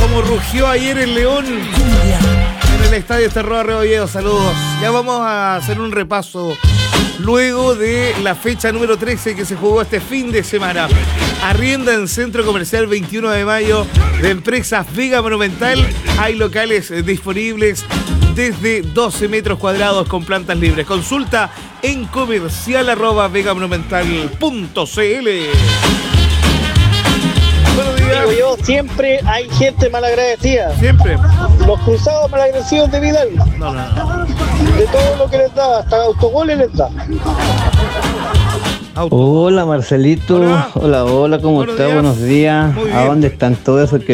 como rugió ayer el León en el Estadio Cerro Rebolledo. Saludos. Ya vamos a hacer un repaso luego de la fecha número 13 que se jugó este fin de semana. Arrienda en Centro Comercial 21 de mayo de Empresas Vega Monumental. Hay locales disponibles desde 12 metros cuadrados con plantas libres. Consulta en comercial@vegamonumental.cl. Buenos días. Digo yo, siempre hay gente malagradecida. Siempre. Los cruzados malagradecidos de Vidal. No. De todo lo que les da, hasta autogoles les da. Auto. Hola Marcelito, Hola. hola, ¿cómo Buenos está? días. Buenos días. Muy ¿A bien. dónde están todos esos que